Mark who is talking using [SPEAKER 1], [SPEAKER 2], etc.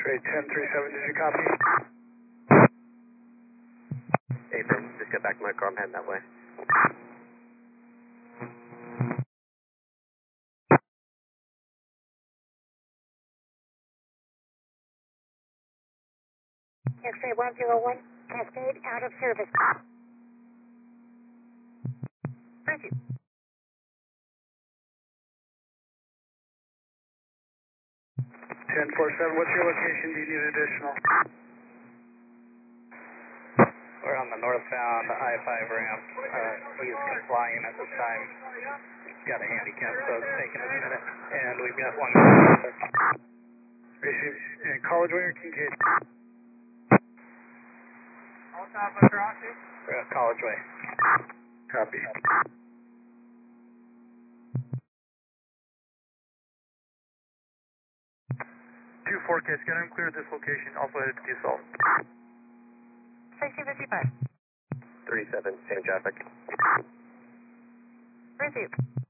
[SPEAKER 1] Trade 1037, did you copy?
[SPEAKER 2] Abrams, just get back to my car, I'm heading that way.
[SPEAKER 3] X-ray 101, Cascade out of service. Thank you.
[SPEAKER 1] 1047, what's your location? Do you need additional?
[SPEAKER 2] We're on the northbound I-5 ramp. He's complying at this time. He's got a handicap, so it's taking a minute. And we've got one.
[SPEAKER 1] Receive College Way or Kincaid?
[SPEAKER 2] We're at College Way.
[SPEAKER 1] Copy. 2-4K, scanner and clear at this location, also headed to Salt.
[SPEAKER 3] 1655.
[SPEAKER 2] 37, same traffic.
[SPEAKER 3] Receive.